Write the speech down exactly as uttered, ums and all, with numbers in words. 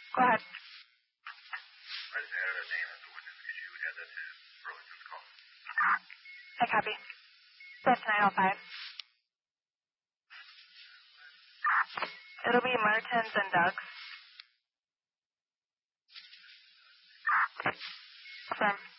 Go ahead. I just added a name as a witness. Could you add that to Burlington's call? I copy. That's nine oh five. It'll be Martins and Doug's. Affirm.